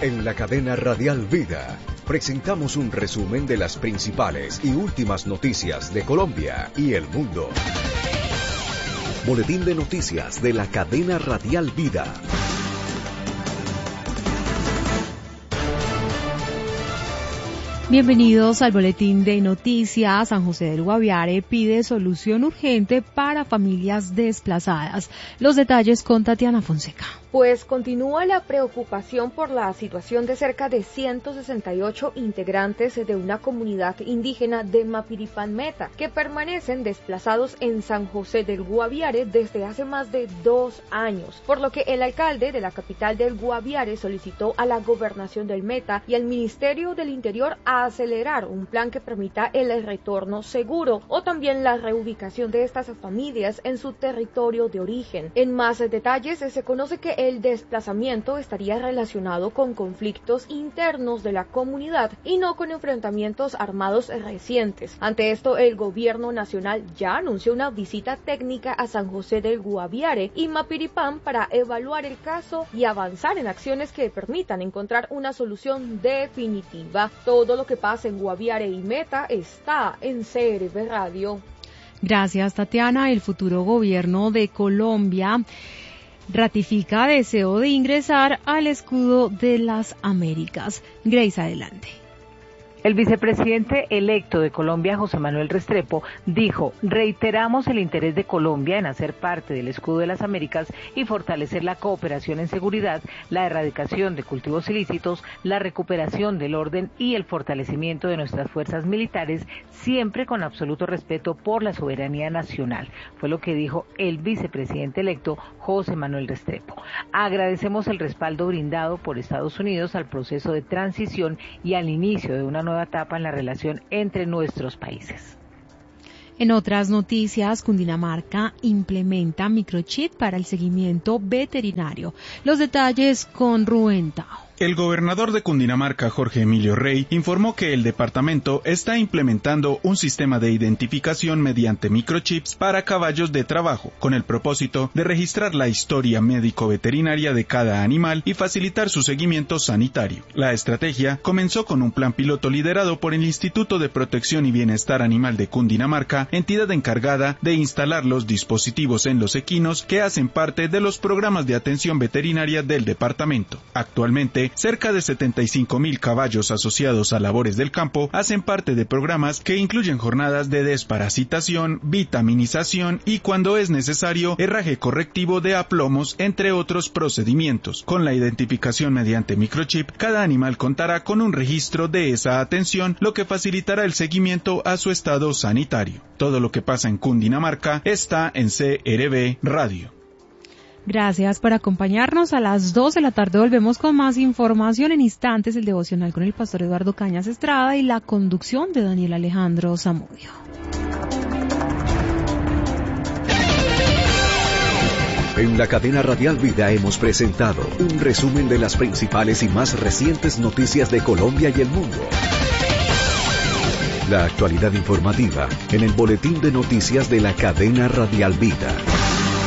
En la cadena Radial Vida presentamos un resumen de las principales y últimas noticias de Colombia y el mundo. Boletín de noticias de la cadena Radial Vida. Bienvenidos al Boletín de Noticias. San José del Guaviare pide solución urgente para familias desplazadas. Los detalles con Tatiana Fonseca. Pues continúa la preocupación por la situación de cerca de 168 integrantes de una comunidad indígena de Mapiripán Meta, que permanecen desplazados en San José del Guaviare desde hace más de 2 años, por lo que el alcalde de la capital del Guaviare solicitó a la Gobernación del Meta y al Ministerio del Interior a acelerar un plan que permita el retorno seguro o también la reubicación de estas familias en su territorio de origen. En más detalles, se conoce que el desplazamiento estaría relacionado con conflictos internos de la comunidad y no con enfrentamientos armados recientes. Ante esto, el gobierno nacional ya anunció una visita técnica a San José del Guaviare y Mapiripán para evaluar el caso y avanzar en acciones que permitan encontrar una solución definitiva. Todo lo que pasa en Guaviare y Meta está en CRB Radio. Gracias, Tatiana. El futuro gobierno de Colombia ratifica deseo de ingresar al escudo de las Américas. Grace, adelante. El vicepresidente electo de Colombia, José Manuel Restrepo, dijo: reiteramos el interés de Colombia en hacer parte del escudo de las Américas y fortalecer la cooperación en seguridad, la erradicación de cultivos ilícitos, la recuperación del orden y el fortalecimiento de nuestras fuerzas militares, siempre con absoluto respeto por la soberanía nacional. Fue lo que dijo el vicepresidente electo, José Manuel Restrepo. Agradecemos el respaldo brindado por Estados Unidos al proceso de transición y al inicio de una nueva etapa en la relación entre nuestros países. En otras noticias, Cundinamarca implementa microchip para el seguimiento veterinario. Los detalles con Rubén Tao. El gobernador de Cundinamarca, Jorge Emilio Rey, informó que el departamento está implementando un sistema de identificación mediante microchips para caballos de trabajo, con el propósito de registrar la historia médico-veterinaria de cada animal y facilitar su seguimiento sanitario. La estrategia comenzó con un plan piloto liderado por el Instituto de Protección y Bienestar Animal de Cundinamarca, entidad encargada de instalar los dispositivos en los equinos que hacen parte de los programas de atención veterinaria del departamento. Actualmente, cerca de 75,000 caballos asociados a labores del campo hacen parte de programas que incluyen jornadas de desparasitación, vitaminización y, cuando es necesario, herraje correctivo de aplomos, entre otros procedimientos. Con la identificación mediante microchip, cada animal contará con un registro de esa atención, lo que facilitará el seguimiento a su estado sanitario. Todo lo que pasa en Cundinamarca está en CRB Radio. Gracias por acompañarnos. A las 2 de la tarde volvemos con más información. En instantes, el devocional con el pastor Eduardo Cañas Estrada y la conducción de Daniel Alejandro Zamudio. En la cadena Radial Vida hemos presentado un resumen de las principales y más recientes noticias de Colombia y el mundo. La actualidad informativa en el Boletín de Noticias de la cadena Radial Vida.